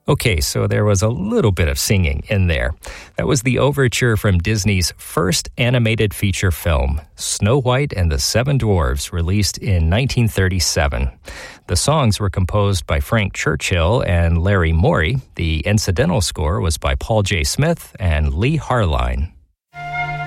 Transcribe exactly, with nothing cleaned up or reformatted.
Okay, so there was a little bit of singing in there. That was the overture from Disney's first animated feature film, Snow White and the Seven Dwarfs, released in nineteen thirty-seven. The songs were composed by Frank Churchill and Larry Morey. The incidental score was by Paul J. Smith and Lee Harline.